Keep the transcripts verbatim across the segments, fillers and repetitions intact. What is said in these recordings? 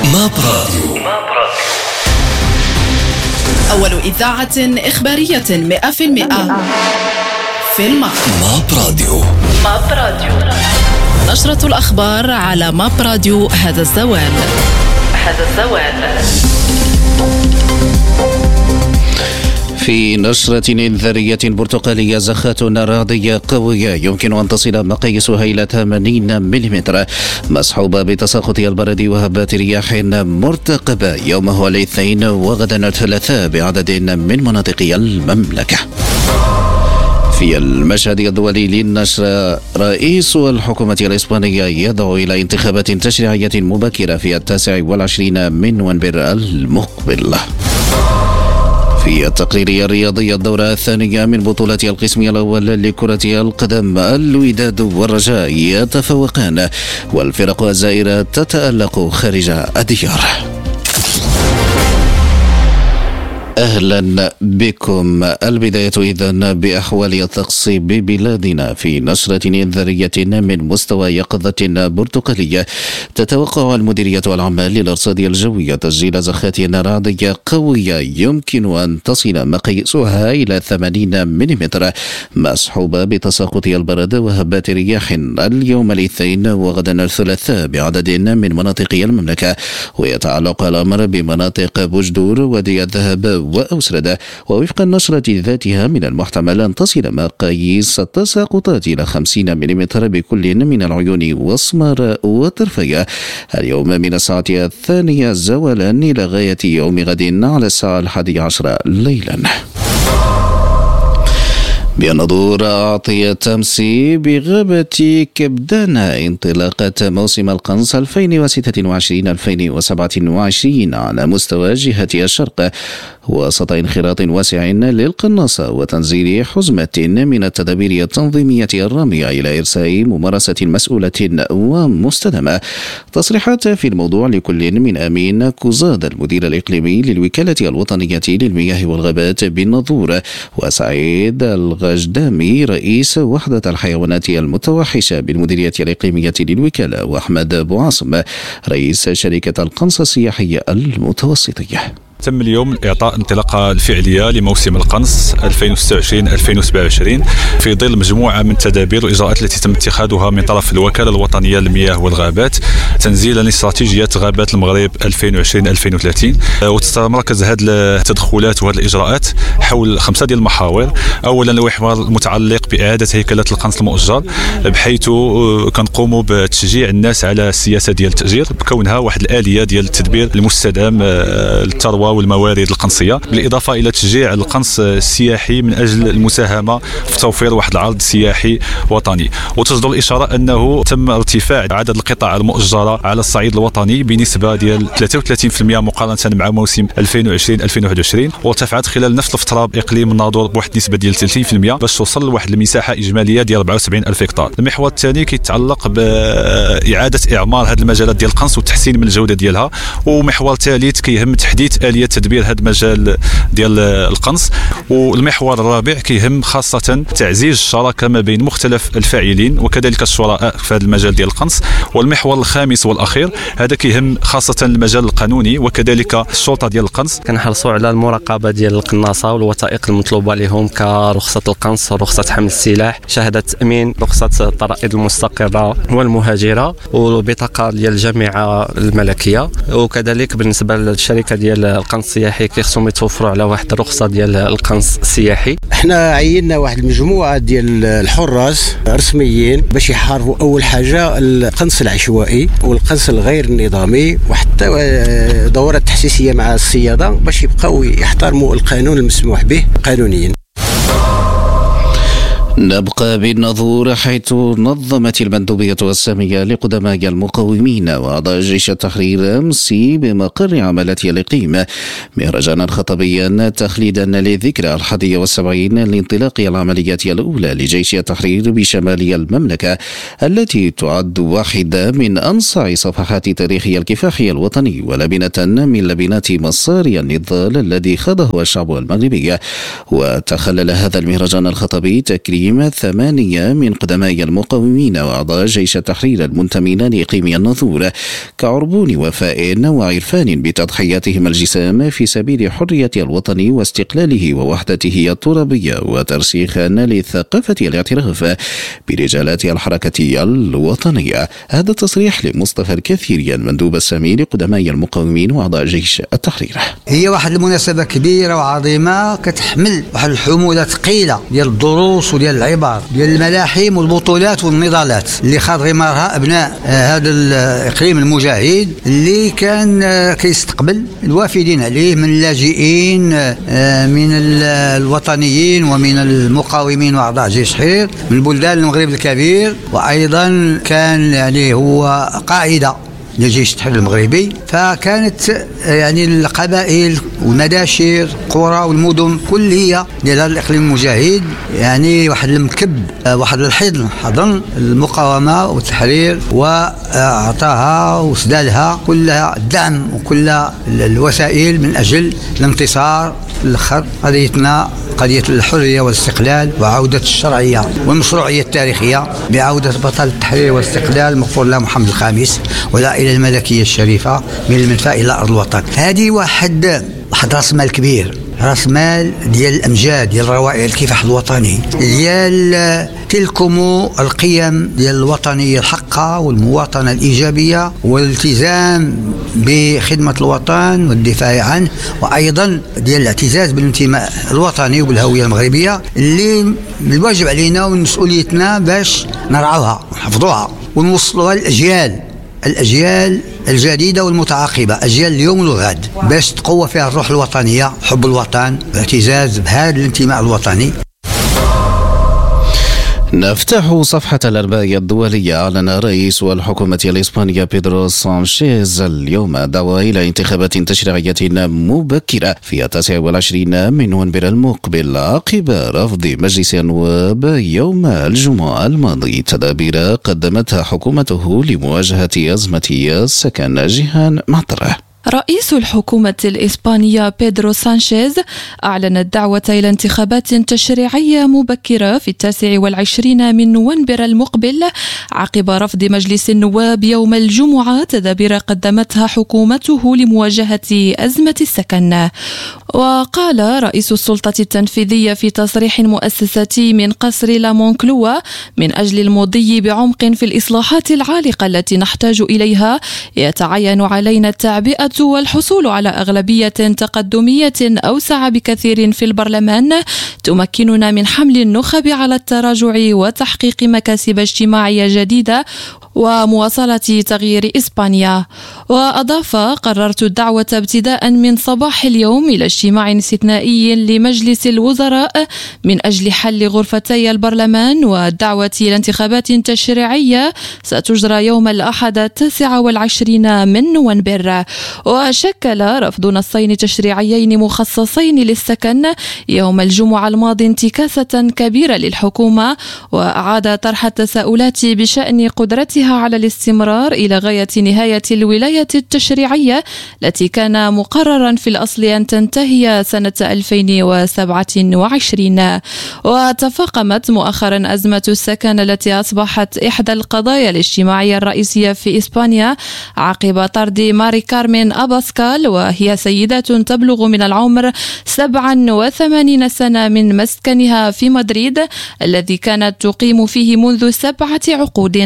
ماب راديو. أول إذاعة إخبارية مئة في المئة في المغرب. ماب راديو. ماب راديو. نشرة الأخبار على ماب راديو. هذا الزوال هذا الزوال في نشرة إنذارية برتقالية زخات رعدية قوية يمكن أن تصل مقاييسها إلى ثمانين ملم، مصحوبة بتساقط البرد وهبات رياح مرتقبة يومه الاثنين وغدا الثلاثاء بعدد من مناطق المملكة. في المشهد الدولي للنشر، رئيس الحكومة الإسبانية يدعو إلى انتخابات تشريعية مبكرة في التاسع والعشرين من نوفمبر المقبل. في التقرير الرياضي، الدورة الثانية من بطولة القسم الأول لكرة القدم، الوداد والرجاء يتفوقان والفرق الزائرة تتألق خارج الديار. أهلا بكم. البداية إذن بأحوال الطقس ببلادنا في نشرة إنذارية من مستوى يقظة برتقالية. تتوقع المديرية العامة للأرصاد الجوية تسجيل زخات رعدية قوية يمكن أن تصل مقاييسها إلى ثمانين ملم، مصحوبة بتساقط البرد وهبات رياح اليوم الاثنين وغدا الثلاثاء بعدد من مناطق المملكة، ويتعلق الأمر بمناطق بوجدور ودي الذهب وأوسردة. ووفق النشرة ذاتها من المحتمل أن تصل مقاييس التساقطات إلى خمسين ملم بكل من العيون وسمار وطرفية اليوم من الساعة الثانية زوالا إلى غاية يوم غد على الساعة الحادية عشر ليلا. بنظور أعطية أمس بغابة كبدانا انطلاقة موسم القنص ألفين وستة وعشرين ألفين وسبعة وعشرين على مستوى جهة الشرق، وسط انخراط واسع للقناصة وتنزيل حزمة من التدابير التنظيمية الرامية إلى إرساء ممارسة مسؤولة ومستدامة. تصريحات في الموضوع لكل من أمين كوزاد المدير الإقليمي للوكالة الوطنية للمياه والغابات بالنظور، وسعيد الغجدامي رئيس وحدة الحيوانات المتوحشة بالمديرية الإقليمية للوكالة، وأحمد بوعاصم رئيس شركة القنص السياحي المتوسطية. تم اليوم إعطاء انطلاقة الفعلية لموسم القنص ألفين وستة وعشرين ألفين وسبعة وعشرين في ظل مجموعة من التدابير والإجراءات التي تم اتخاذها من طرف الوكالة الوطنية للمياه والغابات تنزيلا لاستراتيجية غابات المغرب ألفين وعشرين ألفين وثلاثين. وتتمركز هذه التدخلات وهذه الإجراءات حول خمسة ديال المحاور. أولا المحور المتعلق بإعادة هيكلة القنص المؤجر، بحيث كنقوموا بتشجيع الناس على السياسة ديال التأجير بكونها واحد الآلية ديال التدبير المستدام للثروة والموارد القنصية، بالإضافة إلى تشجيع القنص السياحي من أجل المساهمة في توفير واحد العرض سياحي وطني. وتصدر الإشارة أنه تم ارتفاع عدد القطع المؤجرة على الصعيد الوطني بنسبة ديال ثلاثة وثلاثين بالمئة مقارنة مع موسم ألفين وعشرين ألفين وواحد وعشرين، وارتفعت خلال نفس الفترة بإقليم الناظور بواحد النسبة ديال ثلاثين بالمئة باش توصل لواحد المساحة إجمالية ديال أربعة وسبعين ألف هكتار. المحور الثاني كيتعلق بإعادة إعمار هذه المجالات ديال القنص والتحسين من الجودة ديالها. ومحور ثالث كيهم تحديث آلية تدبير هذا المجال ديال القنص. والمحور الرابع كيهم خاصة تعزيز الشراكة ما بين مختلف الفاعلين وكذلك الشركاء في هذا المجال ديال القنص. والمحور الخامس والأخير هذا كيهم خاصة المجال القانوني وكذلك الشرطة ديال القنص. كنحرصوا على المراقبة ديال القناصة والوثائق المطلوبة لهم كرخصة القنص، رخصة حمل السلاح، شهادة تأمين، رخصة الطرائد المستقرة والمهاجرة، والبطاقة ديال الجامعة الملكية. وكذلك بالنسبة للشركة ديال القنص السياحي كيخصهم يتوفروا على واحد الرخصه ديال القنص السياحي. احنا عيننا واحد المجموعه ديال الحراس رسميين باش يحاربوا اول حاجه القنص العشوائي والقنص الغير النظامي، وحتى دورات تحسيسيه مع الصياده باش يبقاو يحترموا القانون المسموح به قانونيا. نبقى بالنظور، حيث نظمت المندوبية السامية لقدماء المقاومين وأعضاء جيش التحرير أمس بمقر عملات الإقليم مهرجانا خطبيا تخليدا لذكرى الحادية والسبعين لانطلاق العمليات الأولى لجيش التحرير بشمال المملكة، التي تعد واحدة من أنصع صفحات تاريخ الكفاح الوطني ولبنة من لبنات مسار النضال الذي خاضه الشعب المغربي. وتخلل هذا المهرجان الخطبي تكريم تكريم ثمانية من قدماء المقاومين وأعضاء جيش التحرير المنتمين لإقليم الناظور كعربون وفاء وعرفان بتضحياتهم الجسام في سبيل حرية الوطن واستقلاله ووحدته الترابية وترسيخا لثقافة الاعتراف برجالات الحركة الوطنية. هذا التصريح لمصطفى الكثيري المندوب السامي لقدماء المقاومين وأعضاء جيش التحرير. هي واحد المناسبة كبيرة وعظيمة كتحمل واحد الحمولة ثقيلة ديال الدروس وديال العبر ديال الملاحم والبطولات والنضالات اللي خاض غمارها أبناء هذا الإقليم المجاهد اللي كان كيستقبل الوافدين عليه من اللاجئين من الوطنيين ومن المقاومين وأعضاء جيش التحرير من بلدان المغرب الكبير، وأيضا كان يعني هو قاعدة لجيش التحرير المغربي. فكانت يعني القبائل والمداشر قرى والمدن كلها ديال هذا الاقليم المجاهد يعني واحد المكب واحد الحضن حضن المقاومه والتحرير واعطاها وسدالها كل الدعم وكل الوسائل من اجل الانتصار الاخر قضيتنا قضيه الحريه والاستقلال وعوده الشرعيه والمشروعيه التاريخيه بعوده بطل التحرير والاستقلال المغفور له محمد الخامس والعائله الملكيه الشريفه من المنفى الى ارض الوطن. هذه واحد واحد راس مال كبير، راس مال ديال الامجاد ديال روائع الكفاح الوطني ديال تلكم القيم ديال الوطنيه الحقه والمواطنه الايجابيه والالتزام بخدمه الوطن والدفاع عنه، وايضا ديال الاعتزاز بالانتماء الوطني وبالهويه المغربيه اللي الواجب علينا ومسؤوليتنا باش نرعوها ونحفظوها ونوصلوها للاجيال الأجيال الجديدة والمتعاقبة، أجيال اليوم والغد، باش تقوى فيها الروح الوطنية، حب الوطن، الاعتزاز بهذا الانتماء الوطني. نفتح صفحة الأرباع الدولية. أعلن رئيس الحكومة الإسبانية بيدرو سانشيز اليوم دعوة إلى انتخابات تشريعية مبكرة في التاسع والعشرين من نوفمبر المقبل عقب رفض مجلس النواب يوم الجمعة الماضي تدابير قدمتها حكومته لمواجهة أزمة السكن. جيهان معطرة. رئيس الحكومة الإسبانية بيدرو سانشيز أعلن الدعوة إلى انتخابات تشريعية مبكرة في التاسع والعشرين من نوفمبر المقبل عقب رفض مجلس النواب يوم الجمعة تدابير قدمتها حكومته لمواجهة أزمة السكن. وقال رئيس السلطة التنفيذية في تصريح مؤسساتي من قصر لامونكلوا: من أجل المضي بعمق في الإصلاحات العالقة التي نحتاج إليها يتعين علينا التعبئة والحصول على أغلبية تقدمية أوسع بكثير في البرلمان تمكننا من حمل النخب على التراجع وتحقيق مكاسب اجتماعية جديدة ومواصلة تغيير إسبانيا. وأضاف: قررت الدعوة ابتداء من صباح اليوم إلى اجتماع استثنائي لمجلس الوزراء من أجل حل غرفتي البرلمان والدعوة إلى انتخابات تشريعية ستجرى يوم الأحد التاسع والعشرين من نوفمبر. وشكل رفض نصين تشريعيين مخصصين للسكن يوم الجمعة الماضي انتكاسة كبيرة للحكومة، وأعاد طرح التساؤلات بشأن قدرتها على الاستمرار إلى غاية نهاية الولاية التشريعية التي كان مقررا في الأصل أن تنتهي سنة ألفين وسبعة وعشرين. وتفاقمت مؤخرا أزمة السكن التي أصبحت إحدى القضايا الاجتماعية الرئيسية في إسبانيا عقب طرد ماري كارمين أباسكال، وهي سيدة تبلغ من العمر سبعا وثمانين سنة من مسكنها في مدريد الذي كانت تقيم فيه منذ سبعة عقود.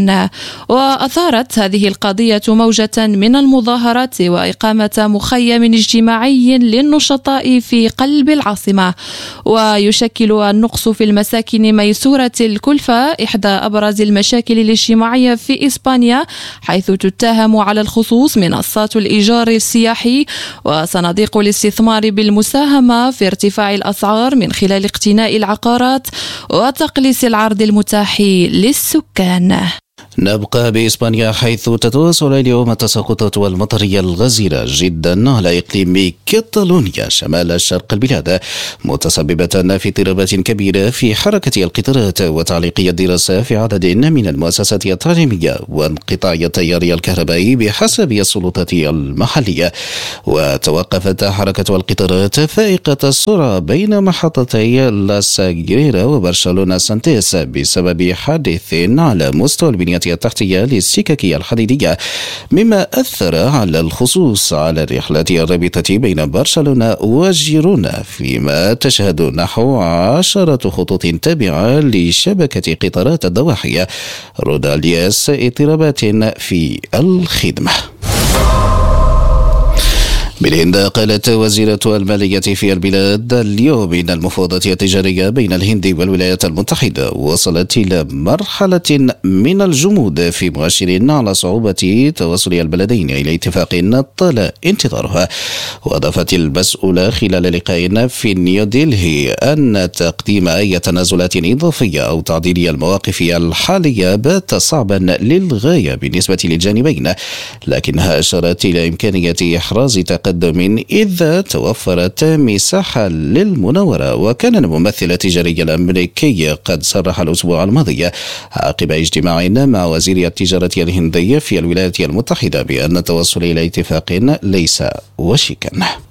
وأثارت هذه القضية موجة من المظاهرات وإقامة مخيم اجتماعي للنشطاء في قلب العاصمة. ويشكل النقص في المساكن ميسورة الكلفة إحدى أبرز المشاكل الاجتماعية في إسبانيا، حيث تتهم على الخصوص منصات الإيجار السياحي وصناديق الاستثمار بالمساهمة في ارتفاع الأسعار من خلال اقتناء العقارات وتقليص العرض المتاح للسكان. نبقى بإسبانيا، حيث تتواصل اليوم التساقطات والمطرية الغزيرة جدا على إقليم كاتالونيا شمال شرق البلاد، متسببة في اضطرابات كبيرة في حركة القطارات وتعليق الدراسة في عدد من المؤسسات التعليمية وانقطاع التيار الكهربائي بحسب السلطات المحلية. وتوقفت حركة القطارات فائقة السرعة بين محطتي لا ساغريرا وبرشلونة سانتيس بسبب حادث على مستوى البنية التحتية للسكك الحديدية، مما أثر على الخصوص على الرحلات الرابطة بين برشلونة وجيرونا، فيما تشهد نحو عشرة خطوط تابعة لشبكة قطارات الضواحي رودالياس اضطرابات في الخدمة. بالهند، قالت وزيرة المالية في البلاد اليوم إن المفاوضات التجارية بين الهند والولايات المتحدة وصلت إلى مرحلة من الجمود، في مؤشر على صعوبة توصل البلدين إلى اتفاق طال انتظارها. وأضافت المسؤولة خلال لقاء في نيودلهي أن تقديم أي تنازلات إضافية أو تعديل المواقف الحالية بات صعبا للغاية بالنسبة للجانبين، لكنها أشارت إلى إمكانية إحراز تقدم إذا توفرت مساحة للمناورة. وكان الممثل التجاري الأمريكي قد صرح الأسبوع الماضي عقب اجتماع مع وزير التجارة الهندي في الولايات المتحدة بأن التوصل إلى اتفاق ليس وشيكا.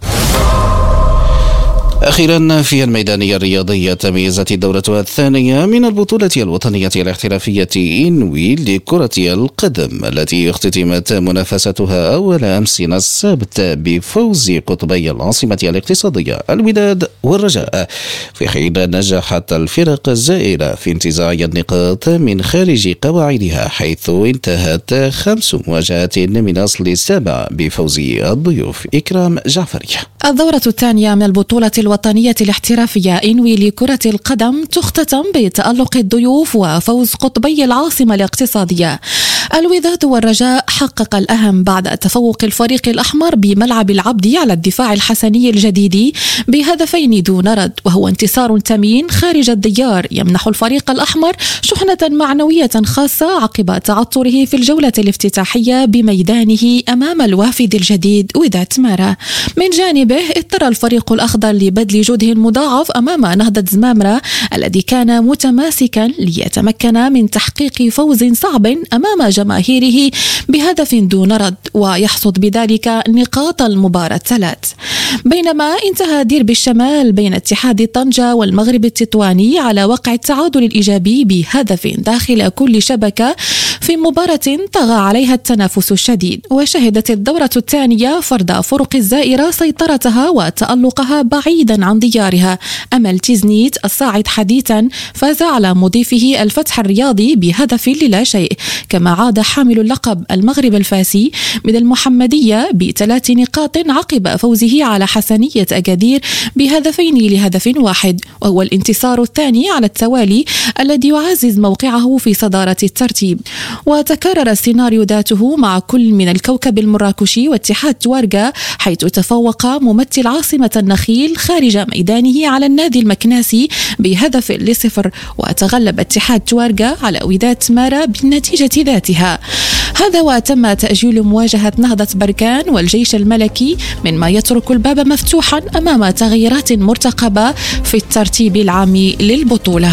أخيرا، في الميدان الرياضي، تميزت الدورة الثانية من البطولة الوطنية الاحترافية إنوي لكرة القدم التي اختتمت منافستها أول أمس السبت بفوز قطبي العاصمة الاقتصادية الوداد والرجاء، في حين نجحت الفرق الزائرة في انتزاع النقاط من خارج قواعدها، حيث انتهت خمس مواجهات من أصل السابع بفوز الضيوف. إكرام جعفري. الدورة الثانية من البطولة الوطنية الاحترافية إنوي لكرة القدم تختتم بتألق الضيوف وفوز قطبي العاصمة الاقتصادية. الوداد والرجاء حقق الأهم بعد تفوق الفريق الأحمر بملعب العبد على الدفاع الحسني الجديد بهدفين دون رد، وهو انتصار ثمين خارج الديار يمنح الفريق الأحمر شحنة معنوية خاصة عقب تعثره في الجولة الافتتاحية بميدانه أمام الوافد الجديد وداد مارا. من جانبه اضطر الفريق الأخضر لبذل جهد مضاعف أمام نهضة زمامرة الذي كان متماسكا ليتمكن من تحقيق فوز صعب أمام جماهيره بهدف دون رد ويحصد بذلك نقاط المباراة الثلاث. بينما انتهى ديربي الشمال بين اتحاد طنجة والمغرب التطواني على وقع التعادل الإيجابي بهدف داخل كل شبكة في مباراة طغى عليها التنافس الشديد. وشهدت الدورة الثانية فرض فرق الزائرة سيطرتها وتألقها بعيدا عن ديارها. أمل تيزنيت الصاعد حديثا فاز على مضيفه الفتح الرياضي بهدف للا شيء، كما عاد حامل اللقب المغرب الفاسي من المحمدية بثلاث نقاط عقب فوزه على حسنية أكادير بهدفين لهدف واحد، وهو الانتصار الثاني على التوالي الذي يعزز موقعه في صدارة الترتيب. وتكرر السيناريو ذاته مع كل من الكوكب المراكشي واتحاد توارغا، حيث تفوق ممثل عاصمة النخيل خارج ميدانه على النادي المكناسي بهدف لصفر، وتغلب اتحاد توارغا على وداد مارا بالنتيجة ذاتها. هذا وتم تأجيل مواجهة نهضة بركان والجيش الملكي، مما يترك الباب مفتوحا أمام تغييرات مرتقبة في الترتيب العام للبطولة.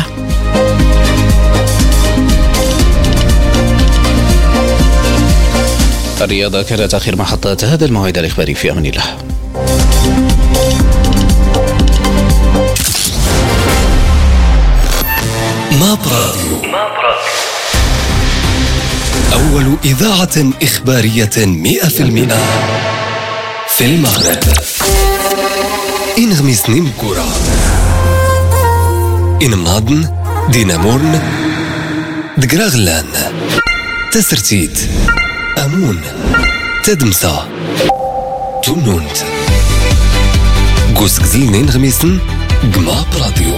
الرياضة كانت آخر محطات هذا الموعد الإخباري، في أمان الله. ماب راديو، أول إذاعة إخبارية مئة في المئة في المغرب. إنغميس نيم كورة إنمناضن دينامورن دقراغلان تسرتيت أمون تدمسا تونونت قوس قزيل نينغميسن قماب راديو.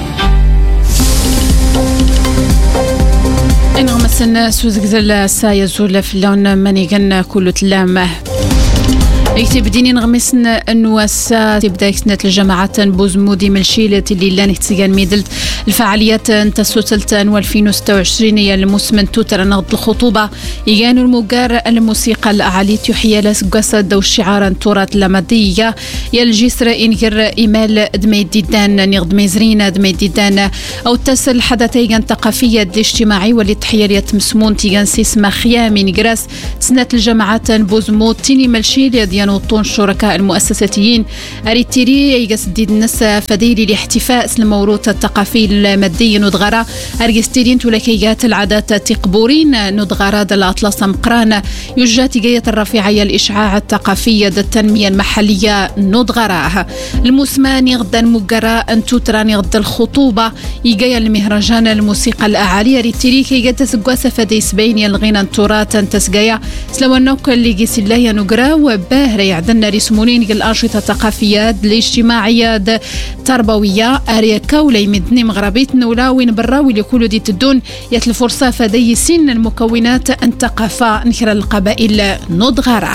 إنهم السن سوزقزل سايزول في اللون منيقن كل تلامه يتبديني نغمسن النواسة تبدا سنة الجامعات بوزمودي من شيلة اللي لان تسيقان ميدلت الفعاليات تسوتلت ألفين وستة وعشرين هي الموسم توتر نغض الخطوبة يجانو المقار الموسيقى الأعالي تحيي لسقاسة دو الشعار تورات لمدية يا الجسر إنكر إيمال دمي ديدان نغض ميزرين دمي ديدان أو تسل حدثيا ثقافية الاجتماعي واللي تحيي تمسمون تيغان سيسما خيامي نقراس سنة الجامعات بوزمود تيني ملشيل ديانو طون شركاء المؤسساتيين أريتيري يقص ديد الناس فديلي لاحتفاء الموروث الثقافي المادي ندغرا أرجستيرين تلكيات العادات تقبورين ندغرا الأطلس مقران يجات جاية الرفيعية الإشعاع الثقافي التنمية المحلية ندغراها المسمان غدا مقرا أن تتراني غدا الخطوبة يجاية المهرجان الموسيقى الأعالية ريتيري كي جات سقواسة فدي سبين يلغينا التراث تسقايا سلو النوك اللي جيس الله نقرا وباهرة يعدنا رسمونين الأنشطة الثقافية الاجتماعية التربوية أريا كولي مدني مغربيت نولاوين براوي لكل دي تدون يت الفرصة فدي سن المكونات الثقافة نكر القبائل نضغرة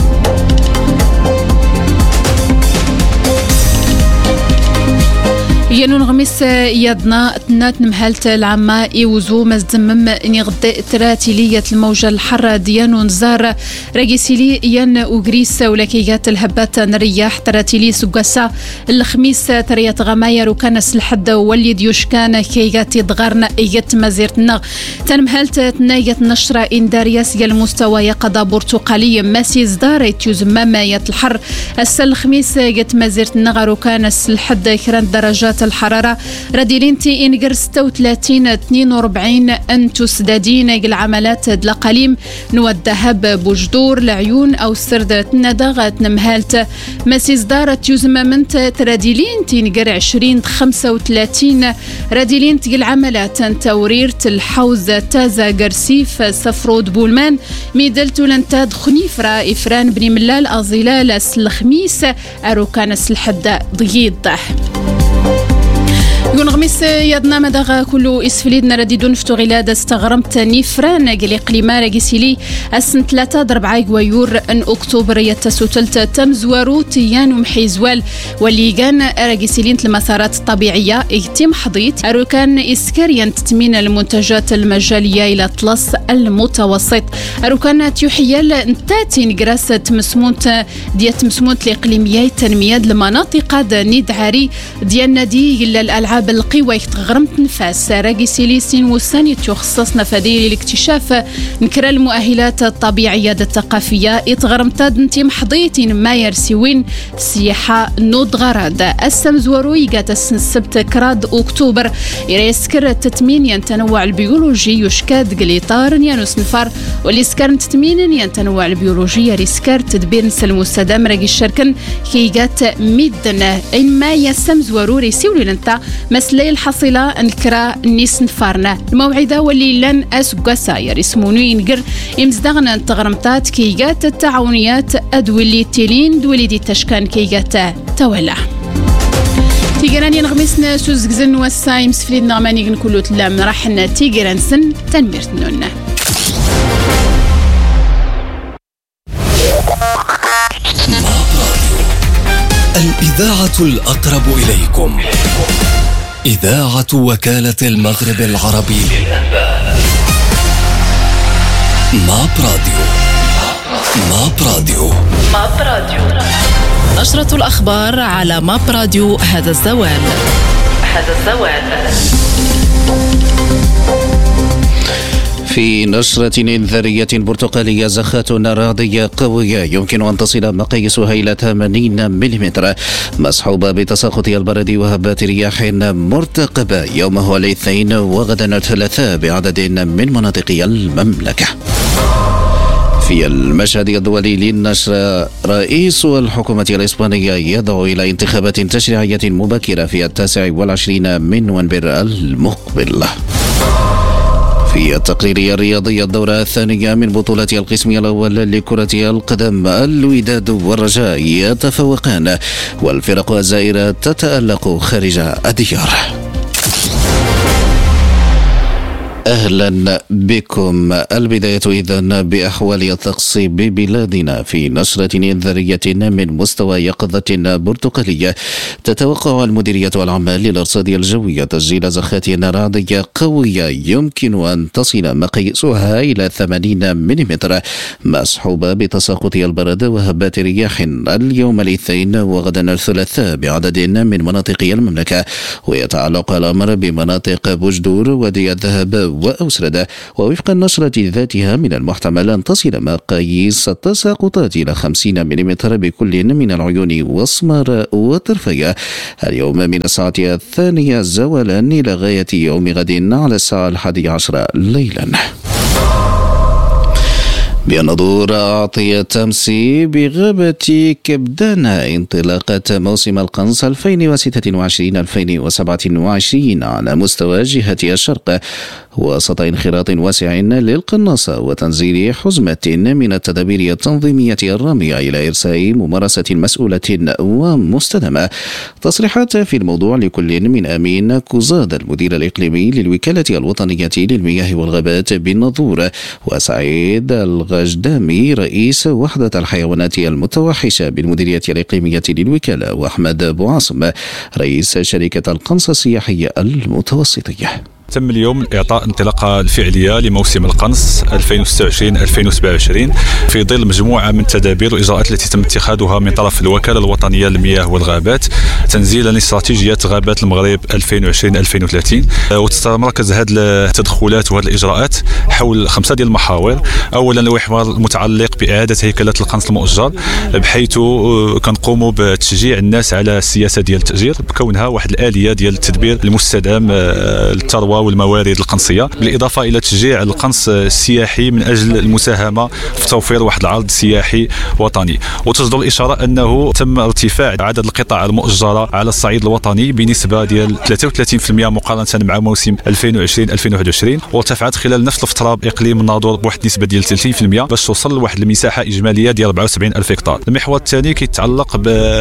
ينون غميس يدنا تنات نمهالت العامة إيوزو مزدمم نغد تراتيلية الموجة الحرة ديانو نزار راجيسيلي ين أوغريس ولكيات الهبات نرياح تراتيلي سقاسا الخميس تريات غماير وكانس الحد واليد يشكان كيات دغارنا إيات مزيرتنا تنمهالت تنايت نشرة إندارياس يا المستوى يقضى برتقالي ماسي زداريت يزمم يات الحر السل الخميس يات مزيرتنا غارو كانس الحد كران درجات الحرارة راديلينتي إنجر ستة وثلاثين اثنين وأربعين أنتو سدادين العملات دلقليم نوى الذهب بوجدور العيون أو سرد ندغة نمهالت مسيز دارت يزممنت راديلينتي إنجر عشرين خمسة وثلاثين راديلينتي العملات توريرت الحوز تازا قرسيف سفرود بولمان ميدلتو لنتاد خنيفرا إفران بن ملال أظلال الخميس أروكان الحد ضيض يقول غميس يدنا مدغا كله إسفليدنا رديدون فتوغيلاد استغرمت نيفران قلي قليما رقسيلي السن ثلاثة دربعاي ويور أن أكتوبر يتسوتلت تمزوارو تيان ومحيزوال واللي كان رقسيلين المسارات الطبيعية اهتم حضيت أروكان إسكاريان تتمين المنتجات المجالية إلى طلس المتوسط أروكان تيحيال نتاتي نقراس تمسمونت ديال تمسمونت الإقليمية التنمية المناطق ندعاري ديال نادي إلا الألعاب بالقوى تغرمت نفاس راقي سيليسين وساني تخصصنا فديل الاكتشاف نكرا المؤهلات الطبيعية الثقافية اتغرمت انتي محضيتين ما يرسيوين السياحة نود غراد السمزورو يقات السبت كراد أكتوبر يريسكر التتمين ينتنوع البيولوجي يشكاد قليطار يانوس نفار واللي سكرن تتمين ينتنوع البيولوجي ريسكر تدبير نسل المستدام راقي الشركن كيقات ميدن إما يسمزورو ريسيولي لنتا مسلي الحصيلة نكرا نيس نفارنا الموعدة واللي لن أسقى ساير اسموني ينقر إمزدغنا تغرمتات كيجات التعاونيات أدولي تيلين دولي دي تشكان كيجات تولى تيجراني نغمسنا سوزقزن والسايم سفليد نغماني نكولو تلام راحنا تيجران سن تنميرتنون الإذاعة الأقرب إليكم إذاعة وكالة المغرب العربي للأنباء ماب راديو ماب راديو ماب راديو نشرة الأخبار على ماب راديو هذا الزوال هذا الزوال في نشرة إنذارية برتقالية زخات رعدية قوية يمكن أن تصل مقاييسها إلى ثمانين ملم مصحوبة بتساقط البرد وهبات رياح مرتقبة يوم هو الاثنين وغدا الثلاثاء بعدد من مناطق المملكة. في المشهد الدولي للنشر رئيس الحكومة الإسبانية يدعو إلى انتخابات تشريعية مبكرة في التاسع والعشرين من نوفمبر المقبل. في التقرير الرياضي الدورة الثانية من بطولة القسم الأول لكرة القدم الوداد والرجاء يتفوقان والفرق الزائرة تتألق خارج الديار. أهلا بكم. البداية إذن بأحوال الطقس ببلادنا في نشرة إنذارية من مستوى يقظة برتقالية. تتوقع المديرية العامة للأرصاد الجوية تسجيل زخات رعدية قوية يمكن أن تصل مقياسها إلى ثمانين ملم مصحوبة بتساقط البرد وهبات رياح اليوم الاثنين وغدا الثلاثاء بعدد من مناطق المملكة، ويتعلق الأمر بمناطق بوجدور ودي الذهب وأوسردة. ووفق النشرة ذاتها من المحتمل أن تصل مقاييس التساقطات إلى خمسين ملم بكل من العيون وسمار وطرفية اليوم من الساعة الثانية زوالا إلى غاية يوم غد على الساعة الحادية عشر ليلا. بنظور أعطي تمسي بغابة كبدانة انطلاقة موسم القنص ألفين وستة وعشرين ألفين وسبعة وعشرين على مستوى جهة الشرق، وسط انخراط واسع للقناصة وتنزيل حزمة من التدابير التنظيمية الرامية إلى إرساء ممارسة مسؤولة ومستدامة. تصريحات في الموضوع لكل من أمين كوزاد المدير الإقليمي للوكالة الوطنية للمياه والغابات بالنظور، وسعيد الغجدامي رئيس وحدة الحيوانات المتوحشة بالمديرية الإقليمية للوكالة، وأحمد بوعاصم رئيس شركة القنص السياحي المتوسطية. تم اليوم إعطاء انطلاقة الفعلية لموسم القنص ألفين وستة وعشرين ألفين وسبعة وعشرين في ظل مجموعة من التدابير والإجراءات التي تم اتخاذها من طرف الوكالة الوطنية للمياه والغابات تنزيلا لاستراتيجية غابات المغرب ألفين وعشرين ألفين وثلاثين. وتتمركز هذه التدخلات وهذه الإجراءات حول خمسة ديال المحاور. أولا المحور المتعلق بإعادة هيكلة القنص المؤجر، بحيث كنقوموا بتشجيع الناس على السياسة ديال التأجير بكونها واحد الآلية ديال التدبير المستدام للثروة والموارد القنصية، بالإضافة إلى تشجيع القنص السياحي من أجل المساهمة في توفير واحد العرض سياحي وطني. وتصدر الإشارة أنه تم ارتفاع عدد القطع المؤجرة على الصعيد الوطني بنسبة ديال ثلاثة وثلاثين بالمئة مقارنة مع موسم ألفين وعشرين ألفين وواحد وعشرين، وارتفعت خلال نفس الفترة بإقليم الناظور بواحد النسبة ديال ثلاثين بالمئة باش توصل لواحد المساحة إجمالية ديال أربعة وسبعين ألف هكتار. المحور الثاني كيتعلق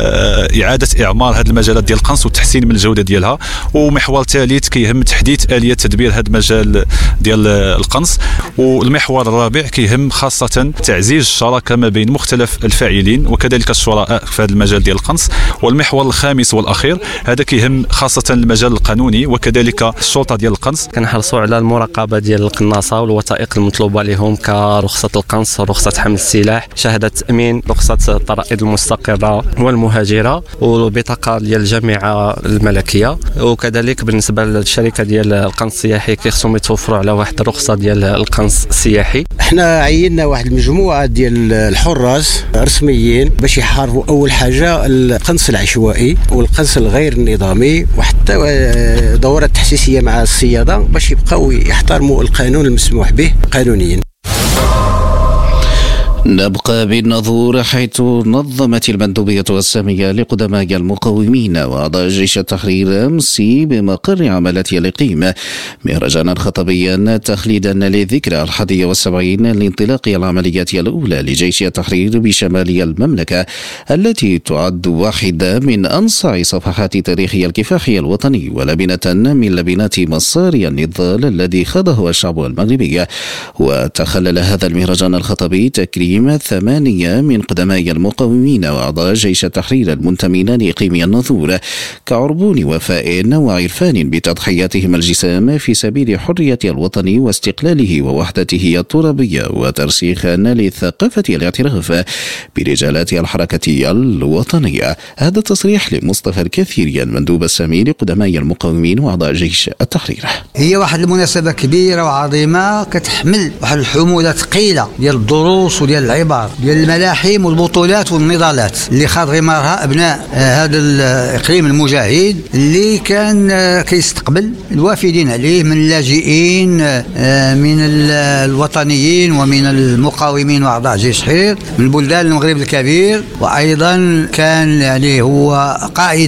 بإعادة إعمار هذه المجالات ديال القنص والتحسين من الجودة ديالها. ومحور ثالث كيهم تحديث آلية تدبير هذا المجال ديال القنص. والمحور الرابع كيهم خاصة تعزيز الشراكة ما بين مختلف الفاعلين وكذلك الشركاء في هذا المجال ديال القنص. والمحور الخامس والأخير هذا كيهم خاصة المجال القانوني وكذلك الشرطة ديال القنص. كنحرصوا على المراقبة ديال القناصة والوثائق المطلوبة لهم كرخصة القنص، رخصة حمل السلاح، شهادة تأمين، رخصة الطرائد المستقرة والمهاجرة، والبطاقة ديال الجامعة الملكية. وكذلك بالنسبة للشركة ديال القنص السياحي كيخصهم يتوفروا على واحد الرخصة ديال القنص السياحي. احنا عيننا واحد المجموعة ديال الحراس رسميين باش يحاربوا أول حاجة القنص العشوائي والقنص الغير النظامي، وحتى دورات تحسيسية مع الصيادة باش يبقاو يحترموا القانون المسموح به قانونيا. نبقى بالنظور، حيث نظمت المندوبية السامية لقدماء المقاومين وأعضاء جيش التحرير أمس بمقر عملات الإقليم مهرجانا خطبيا تخليدا للذكرى الحادية والسبعين لانطلاق العمليات الأولى لجيش التحرير بشمال المملكة، التي تعد واحدة من أنصع صفحات تاريخ الكفاح الوطني ولبنة من لبنات مسار النضال الذي خاضه الشعب المغربي. وتخلل هذا المهرجان الخطبي تكريم ثمانية من قدماء المقاومين وأعضاء جيش التحرير المنتمين لإقليم الناظور كعربون وفاء وعرفان بتضحياتهم الجسام في سبيل حرية الوطن واستقلاله ووحدته الترابية، وترسيخا لثقافة الاعتراف برجالات الحركة الوطنية. هذا التصريح لمصطفى الكثير المندوب السامي لقدماء المقاومين وأعضاء جيش التحرير. هي واحد المناسبة كبيرة وعظيمة كتحمل واحد الحمولة ثقيلة ديال الدروس وديال العبر ديال الملاحم والبطولات والنضالات اللي خاض غمارها ابناء هذا الاقليم المجاهد اللي كان كيستقبل الوافدين عليه من اللاجئين من الوطنيين ومن المقاومين واعضاء جيش التحرير من بلدان المغرب الكبير. وايضا كان يعني هو قاعده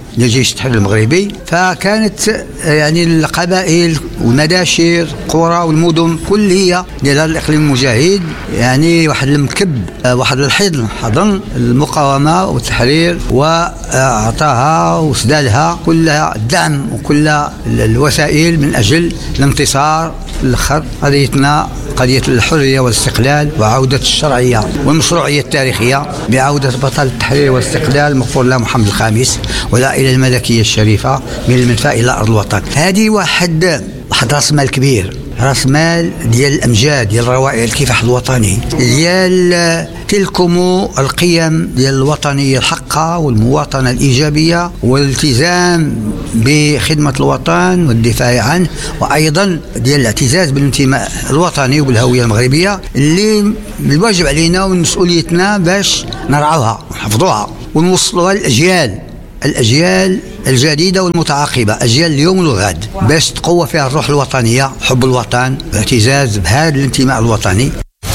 للجيش التحرير المغربي. فكانت يعني القبائل والمداشر القرى والمدن كل هي ديال الإقليم المجاهد يعني واحد المكب، واحد الحضن حضن المقاومة والتحرير، وأعطاها وسدالها كل الدعم وكل الوسائل من أجل الانتصار الآخر. قضيتنا قضية الحرية والاستقلال وعودة الشرعية والمشروعية التاريخية بعودة بطل التحرير والاستقلال مغفور له محمد الخامس والعائلة الملكية الشريفة من المنفى إلى أرض الوطن. هذه واحد واحد راس مال كبير، راس مال ديال الامجاد ديال روائع الكفاح الوطني، ديال تلكم القيم ديال الوطنيه الحقه والمواطنه الايجابيه والالتزام بخدمه الوطن والدفاع عنه، وايضا ديال الاعتزاز بالانتماء الوطني وبالهويه المغربيه اللي الواجب علينا ومسؤوليتنا باش نرعوها ونحفظوها ونوصلوها للاجيال الأجيال الجديدة والمتعاقبة، أجيال اليوم والغد، باش تقوى فيها الروح الوطنية، حب الوطن، الاعتزاز بهذا الانتماء الوطني.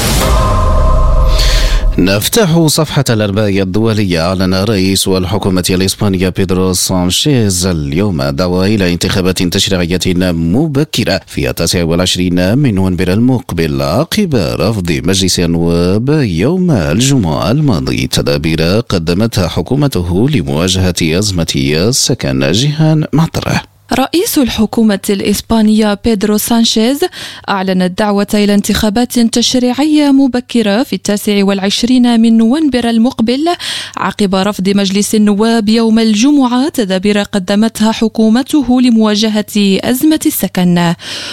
نفتح صفحة الأرباعية الدولية. أعلن رئيس الحكومة الإسبانية بيدرو سانشيز اليوم دعوة إلى انتخابات تشريعية مبكرة في التاسع والعشرين من نوفمبر المقبل عقب رفض مجلس النواب يوم الجمعة الماضي تدابير قدمتها حكومته لمواجهة أزمة السكن. جيهان معطرة. رئيس الحكومة الإسبانية بيدرو سانشيز أعلن الدعوة إلى انتخابات تشريعية مبكرة في التاسع والعشرين من نوفمبر المقبل عقب رفض مجلس النواب يوم الجمعة تدابير قدمتها حكومته لمواجهة أزمة السكن.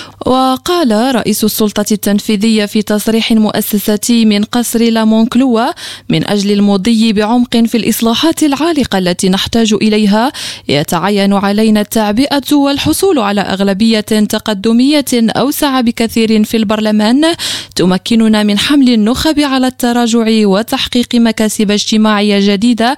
وقال رئيس السلطة التنفيذية في تصريح مؤسساتي من قصر لامونكلوا: من أجل المضي بعمق في الإصلاحات العالقة التي نحتاج إليها يتعين علينا التعبئة والحصول على أغلبية تقدمية أوسع بكثير في البرلمان تمكننا من حمل النخب على التراجع وتحقيق مكاسب اجتماعية جديدة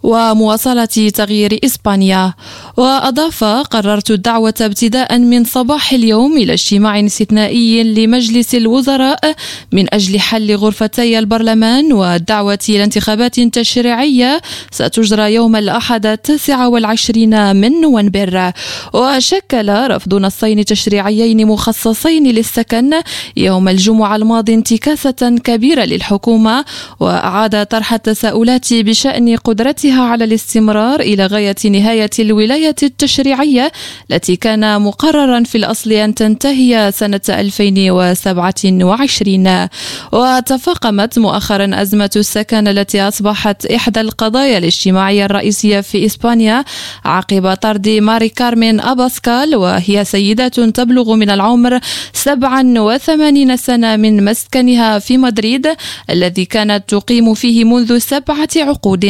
ومواصلة تغيير إسبانيا. وأضاف: قررت الدعوة ابتداء من صباح اليوم إلى اجتماع استثنائي لمجلس الوزراء من أجل حل غرفتي البرلمان والدعوة إلى انتخابات تشريعية ستجرى يوم الأحد التاسع والعشرين من نوفمبر. وشكل رفض نصين تشريعيين مخصصين للسكن يوم الجمعة الماضي انتكاسة كبيرة للحكومة، وأعاد طرح التساؤلات بشأن قدرتها على الاستمرار إلى غاية نهاية الولاية التشريعية التي كان مقررا في الأصل أن تنتهي سنة ألفين وسبعة وعشرين. وتفاقمت مؤخرا أزمة السكن التي أصبحت إحدى القضايا الاجتماعية الرئيسية في إسبانيا عقب طرد ماري كارمين أباسكال، وهي سيدة تبلغ من العمر سبعة وثمانين سنة من مسكنها في مدريد الذي كانت تقيم فيه منذ سبعة عقود.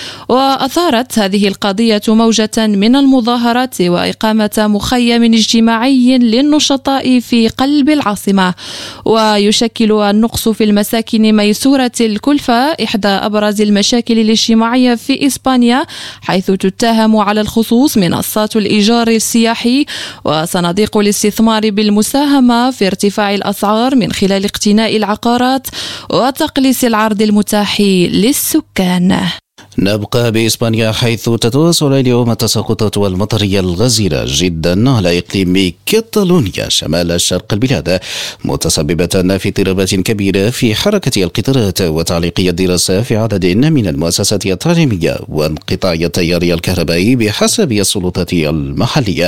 وأثارت هذه القضية موجة من المظاهرات وإقامة مخيم اجتماعي للنشطاء في قلب العاصمة. ويشكل النقص في المساكن ميسورة الكلفة إحدى أبرز المشاكل الاجتماعية في إسبانيا، حيث تتهم على الخصوص منصات الإيجار السياحي وصناديق الاستثمار بالمساهمة في ارتفاع الأسعار من خلال اقتناء العقارات وتقليص العرض المتاح للسكان. نبقى بإسبانيا حيث تتواصل اليوم التساقطات والمطرية الغزيرة جدا على إقليم كاتالونيا شمال الشرق البلاد، متسببة في اضطرابات كبيرة في حركة القطارات وتعليقية الدراسة في عدد من المؤسسات التعليمية وانقطاع التيار الكهربائي بحسب السلطات المحلية.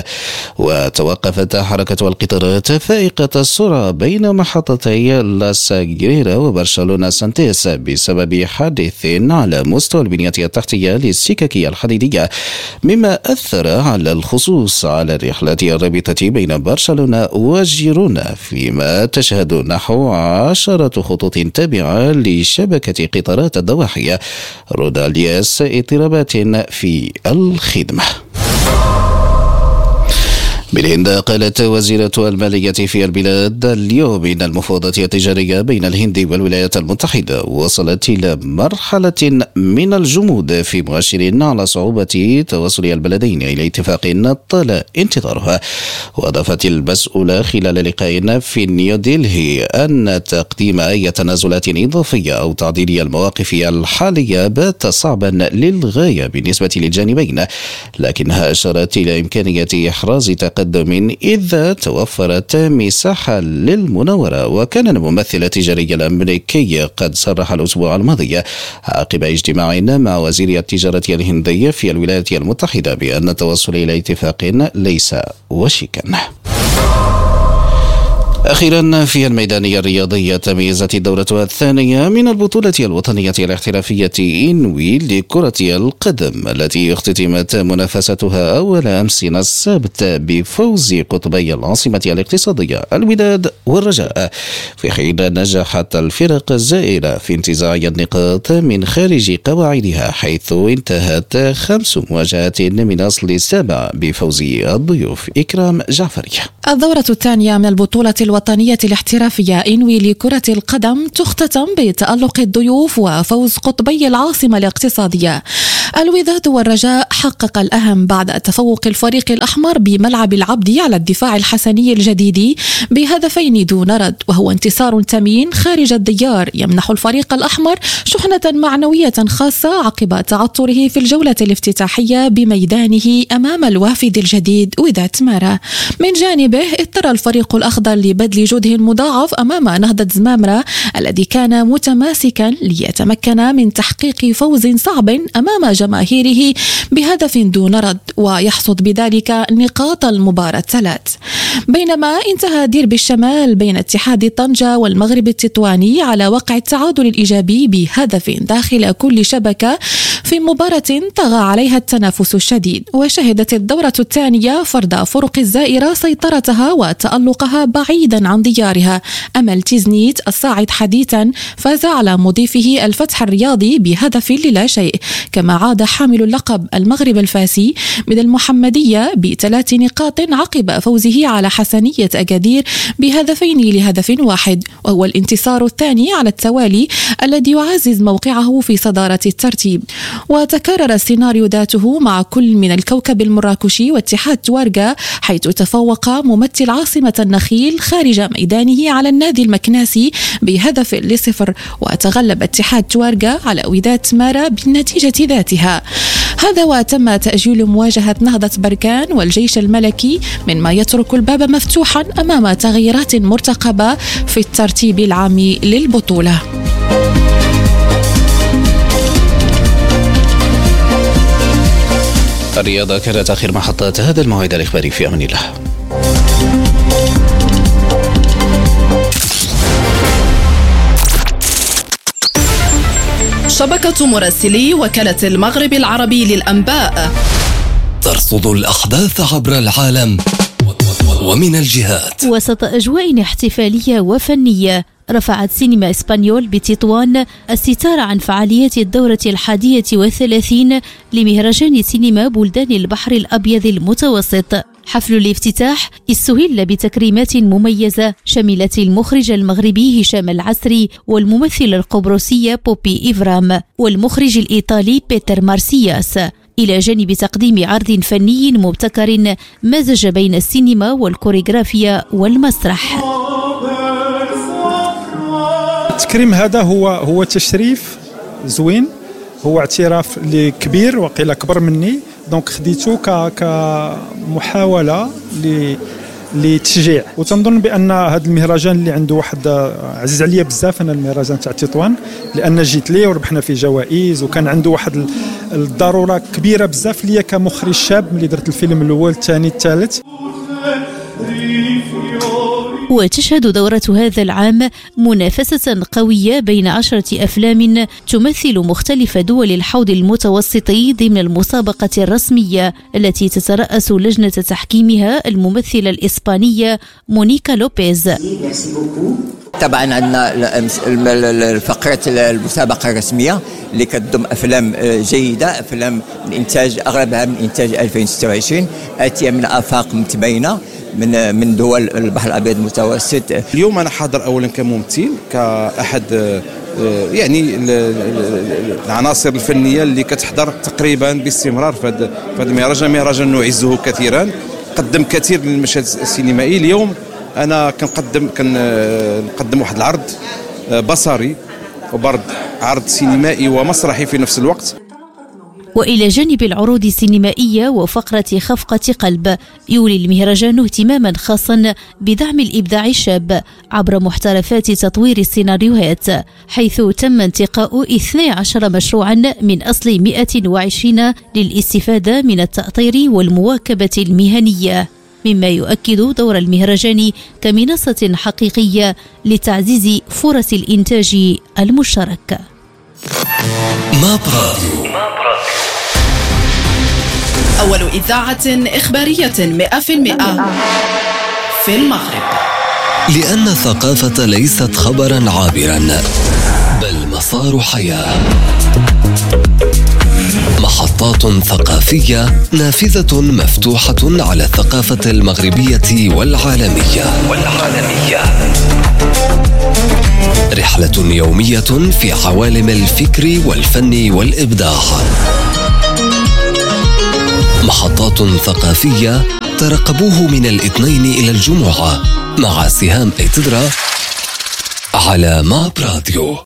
وتوقفت حركة القطارات فائقة السرعة بين محطتي لا ساغريرا وبرشلونة سانتيس بسبب حادث على مستوى البنية التحتية للسكك الحديدية، مما أثر على الخصوص على الرحلات الرابطة بين برشلونة وجيرونا، فيما تشهد نحو عشرة خطوط تابعة لشبكة قطارات الضواحي رودالياس اضطرابات في الخدمة. بالهند قالت وزيرة المالية في البلاد اليوم إن المفاوضات التجارية بين الهند والولايات المتحدة وصلت إلى مرحلة من الجمود في مؤشر على صعوبة توصل البلدين إلى اتفاق طال انتظارها. وأضافت المسؤولة خلال لقاء في نيودلهي أن تقديم أي تنازلات إضافية أو تعديل المواقف الحالية بات صعبا للغاية بالنسبة للجانبين، لكنها أشارت إلى إمكانية إحراز تقدم إذا توفرت مساحة للمناورة. وكان الممثل التجاري الأمريكي قد صرح الأسبوع الماضي عقب اجتماع مع وزير التجارة الهندي في الولايات المتحدة بأن التوصل إلى اتفاق ليس وشيكا. أخيرا في الميدان الرياضي تميزت الدورة الثانية من البطولة الوطنية الاحترافية إنوي لكرة القدم التي اختتمت منافستها أول أمس السبت بفوز قطبي العاصمة الاقتصادية الوداد والرجاء، في حين نجحت الفرق الزائرة في انتزاع النقاط من خارج قواعدها، حيث انتهت خمس مواجهات من أصل السابع بفوز الضيوف. إكرام جعفري. الدورة الثانية من البطولة الوطنية الاحترافية إنوي لكرة القدم تختتم بتألق الضيوف وفوز قطبي العاصمة الاقتصادية. الوداد والرجاء حقق الأهم بعد تفوق الفريق الأحمر بملعب العبد على الدفاع الحسني الجديد بهدفين دون رد، وهو انتصار ثمين خارج الديار يمنح الفريق الأحمر شحنة معنوية خاصة عقب تعثره في الجولة الافتتاحية بميدانه أمام الوافد الجديد وداد مارا. من جانبه اضطر الفريق الأخضر لبذل جهد مضاعف أمام نهضة زمامرة الذي كان متماسكا ليتمكن من تحقيق فوز صعب أمام جماهيره بهدف دون رد ويحصد بذلك نقاط المباراة الثلاث. بينما انتهى ديربي الشمال بين اتحاد طنجة والمغرب التطواني على وقع التعادل الإيجابي بهدف داخل كل شبكة في مباراة طغى عليها التنافس الشديد. وشهدت الدورة الثانية فرض فرق الزائرة سيطرتها وتألقها بعيدا عن ديارها. أمل تيزنيت الصاعد حديثا فاز على مضيفه الفتح الرياضي بهدف للا شيء، كما عاد حامل اللقب المغرب الفاسي من المحمدية بثلاث نقاط عقب فوزه على حسنية أكادير بهدفين لهدف واحد، وهو الانتصار الثاني على التوالي الذي يعزز موقعه في صدارة الترتيب. وتكرر السيناريو ذاته مع كل من الكوكب المراكشي واتحاد توارغا، حيث تفوق ممثل عاصمة النخيل خارج ميدانه على النادي المكناسي بهدف لصفر، وتغلب اتحاد توارغا على وداد مارا بالنتيجة ذاتها. هذا وتم تأجيل مواجهة نهضة بركان والجيش الملكي، مما يترك الباب مفتوحا أمام تغييرات مرتقبة في الترتيب العام للبطولة. الرياضة كانت آخر محطات هذا الموعد الإخباري، في أمان الله. شبكة مراسلي وكالة المغرب العربي للأنباء ترصد الأحداث عبر العالم ومن الجهات. وسط أجواء احتفالية وفنية، رفعت سينما إسبانيول بتطوان الستار عن فعاليات الدورة الحادية والثلاثين لمهرجان سينما بلدان البحر الأبيض المتوسط. حفل الافتتاح استهل بتكريمات مميزة شملت المخرج المغربي هشام العسري والممثلة القبرصية بوبي إيفرام والمخرج الإيطالي بيتر مارسياس، إلى جانب تقديم عرض فني مبتكر مزج بين السينما والكوريغرافيا والمسرح. التكريم هذا هو هو تشريف زوين، هو اعتراف اللي كبير وقيل اكبر مني، دونك خديته كمحاوله لتشجيع. وتنظن بان هذا المهرجان اللي عنده واحد عزيز عليا بزاف، انا المهرجان تاع تطوان، لان جيت ليه وربحنا فيه جوائز، وكان عنده واحد الضروره كبيره بزاف ليا كمخرج شاب اللي درت الفيلم الاول الثاني الثالث. وتشهد دورة هذا العام منافسة قوية بين عشرة أفلام تمثل مختلف دول الحوض المتوسطي ضمن المسابقة الرسمية التي تترأس لجنة تحكيمها الممثلة الإسبانية مونيكا لوبيز. طبعا عندنا الفقرة المسابقة الرسمية اللي كتضم أفلام جيدة، أفلام من إنتاج أغلبها من إنتاج ألفين وستة وعشرين آتية من آفاق متباينة من من دول البحر الأبيض المتوسط. اليوم أنا حاضر أولا كممثل، كأحد يعني العناصر الفنية اللي كتحضر تقريبا باستمرار في هذا المهرجان. مهرجان نعزه كثيرا، قدم كثير من المشهد السينمائي. اليوم أنا كنقدم كنقدم واحد العرض بصري وبرد عرض سينمائي ومسرحي في نفس الوقت. وإلى جانب العروض السينمائية وفقرة خفقة قلب، يولي المهرجان اهتماما خاصا بدعم الإبداع الشاب عبر محترفات تطوير السيناريوهات، حيث تم انتقاء اثني عشر مشروعا من أصل مئة وعشرين للاستفادة من التأطير والمواكبة المهنية، مما يؤكد دور المهرجان كمنصة حقيقية لتعزيز فرص الإنتاج المشترك. ما براديو، أول إذاعة إخبارية مئة بالمئة في المغرب، لأن الثقافة ليست خبرا عابرا بل مسار حياة. محطات ثقافية نافذة مفتوحة على الثقافة المغربية والعالمية والعالمية. رحلة يومية في عوالم الفكر والفن والإبداع. محطات ثقافية ترقبوه من الاثنين إلى الجمعة مع سهام إتدرا على ما براديو.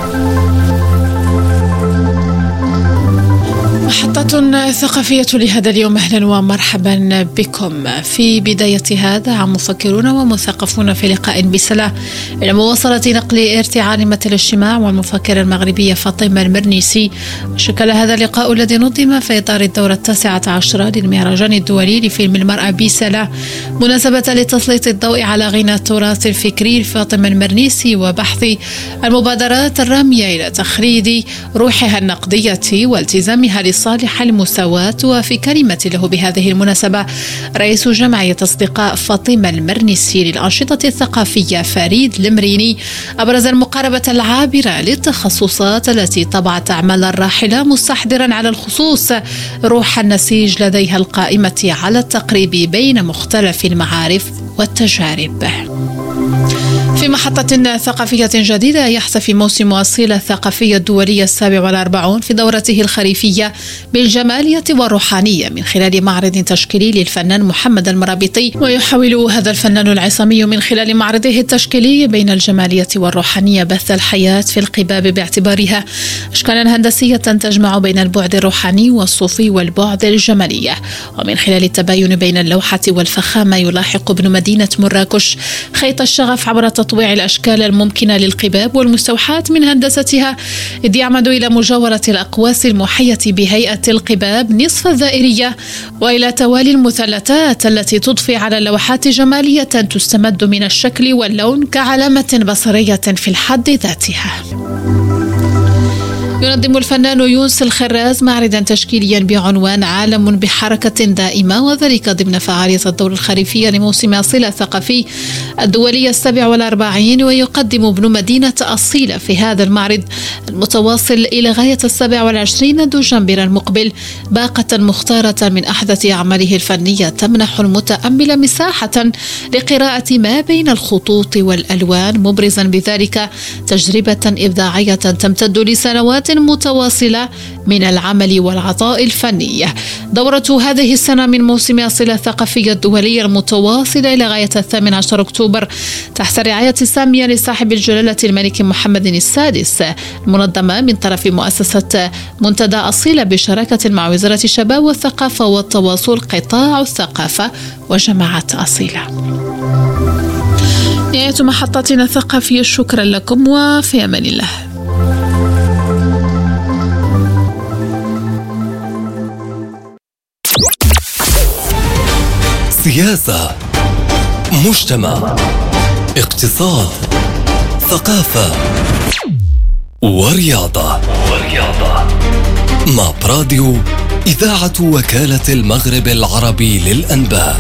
محطة ثقافية لهذا اليوم، أهلا ومرحبا بكم. في بداية هذا عام مفكرون ومثقفون في لقاء بسلا إلى مواصلة نقل ارتعال مثل الاجتماع والمفكرة المغربية فاطمة المرنيسي. وشكل هذا اللقاء الذي نظم في إطار الدورة التاسعة عشرة للمهرجان الدولي لفيلم المرأة بسلا مناسبة لتسليط الضوء على غنى التراث الفكري لفاطمة المرنيسي وبحث المبادرات الرامية إلى تخليد روحها النقدية والتزامها لصالح المساواة. وفي كلمة له بهذه المناسبة رئيس جمعية أصدقاء فاطمة المرنيسي للأنشطة الثقافية فريد المريني أبرز المقاربة العابرة للتخصصات التي طبعت أعمال الراحلة، مستحضرا على الخصوص روح النسيج لديها القائمة على التقريب بين مختلف المعارف والتجارب. في محطة ثقافية جديدة يحتفي موسم أصيلة الثقافية الدولية السابع والأربعون في دورته الخريفية بالجمالية والروحانية من خلال معرض تشكيلي للفنان محمد المرابطي. ويحاول هذا الفنان العصامي من خلال معرضه التشكيلي بين الجمالية والروحانية بث الحياة في القباب باعتبارها أشكالا هندسية تجمع بين البعد الروحاني والصوفي والبعد الجمالية. ومن خلال التباين بين اللوحة والفخامة يلاحق ابن مدينة مراكش خيط الشغف عبر تطويع الأشكال الممكنة للقباب والمستوحاة من هندستها، إذ يعمد إلى مجاورة الأقواس المحية بهيئة القباب نصف الدائرية وإلى توالي المثلثات التي تضفي على اللوحات جمالية تستمد من الشكل واللون كعلامة بصرية في الحد ذاتها. ينظم الفنان يونس الخراز معرضا تشكيليا بعنوان عالم بحركة دائمة، وذلك ضمن فعالية الدورة الخريفية لموسم أصيلة الثقافي الدولية السابع والأربعين. ويقدم ابن مدينة أصيلة في هذا المعرض المتواصل إلى غاية السابع والعشرين دجنبر المقبل باقة مختارة من أحدث أعماله الفنية تمنح المتأمل مساحة لقراءة ما بين الخطوط والألوان، مبرزا بذلك تجربة إبداعية تمتد لسنوات متواصلة من العمل والعطاء الفني. دورة هذه السنة من موسم أصيلة الثقافية الدولية المتواصلة إلى غاية الثامن عشر أكتوبر تحت الرعاية السامية لصاحب الجلالة الملك محمد السادس، منظمة من طرف مؤسسة منتدى أصيلة بشراكة مع وزارة الشباب والثقافة والتواصل قطاع الثقافة وجماعة أصيلة. نهاية محطتنا الثقافية، شكرا لكم وفي أمان الله. سياسة، مجتمع، اقتصاد، ثقافة، ورياضة. ورياضة مع براديو إذاعة وكالة المغرب العربي للأنباء.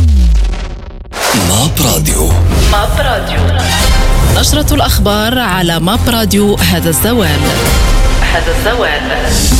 مع براديو. مع براديو نشرة الأخبار على ماب راديو هذا الزوال. هذا الزوال.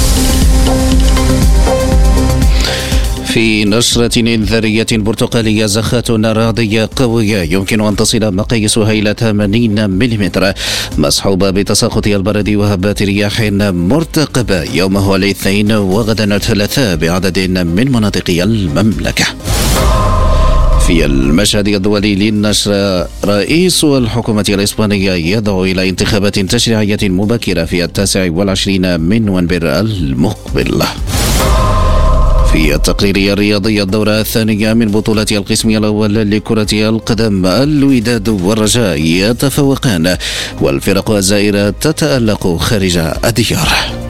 في نشرة إنذارية برتقالية زخات رعدية قوية يمكن أن تصل مقاييسها إلى ثمانين ملم مصحوبة بتساقط البرد وهبات رياح مرتقبة يوم هو الاثنين وغدا الثلاثاء بعدد من مناطق المملكة. في المشهد الدولي للنشر، رئيس الحكومة الإسبانية يدعو إلى انتخابات تشريعية مبكرة في التاسع والعشرين من نوفمبر المقبل. في التقرير الرياضي، الدورة الثانية من بطولة القسم الأول لكرة القدم، الوداد والرجاء يتفوقان والفرق الزائرة تتألق خارج الديار.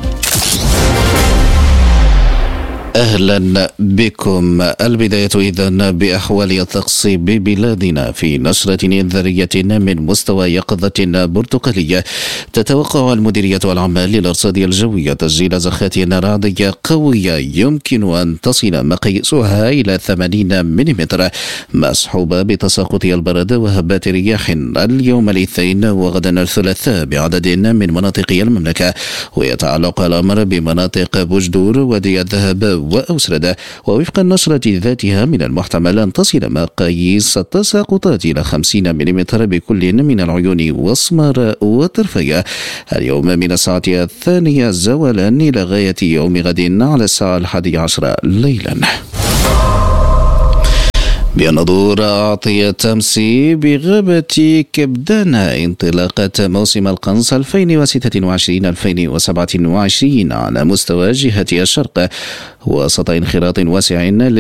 أهلا بكم. البداية إذن بأحوال الطقس ببلادنا في نشرة إنذارية من مستوى يقظة برتقالية. تتوقع المديرية العامة للأرصاد الجوية تسجيل زخات رعدية قوية يمكن أن تصل مقاييسها إلى ثمانين ملم مصحوبة بتساقط البرد وهبات رياح اليوم الاثنين وغدا الثلاثاء بعدد من مناطق المملكة، ويتعلق الأمر بمناطق بوجدور ودي الذهب وأوسردة. ووفق النشرة ذاتها من المحتمل أن تصل مقاييس التساقطات إلى خمسين ملم بكل من العيون وسمار وطرفية اليوم من الساعة الثانية زوالا إلى غاية يوم غد على الساعة الحادية عشر ليلا. بنظور أعطي التمس بغابة كبدانة انطلاقة موسم القنص ألفين وستة وعشرين ألفين وسبعة وعشرين على مستوى جهة الشرق وسط انخراط واسع